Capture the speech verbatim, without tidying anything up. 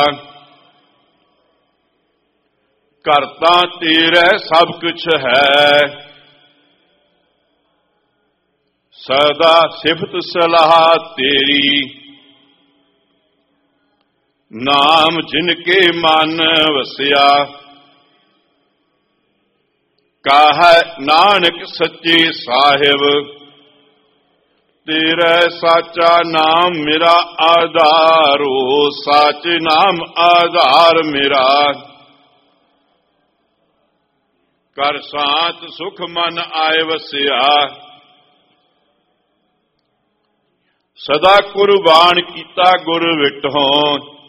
ਕਰਤਾ ਤੇਰੇ ਸਭ ਕੁਛ ਹੈ, ਸਦਾ ਸਿਫਤ ਸਲਾਹ ਤੇਰੀ। ਨਾਮ ਜਿਨ ਕੇ ਮਨ ਵਸਿਆ, ਕਾਹੈ ਨਾਨਕ ਸੱਚੇ ਸਾਹਿਬ। ਤੇਰਾ ਸਾਚਾ ਨਾਮ ਮੇਰਾ ਆਧਾਰੋ, ਸਾਚੇ ਨਾਮ ਆਧਾਰ ਮੇਰਾ। ਕਰ ਸਾਤ ਸੁਖ ਮਨ ਆਏ ਵਸਿਆ, ਸਦਾ ਕੁਰਬਾਨ ਕੀਤਾ ਗੁਰ ਵਿਟਹੁ।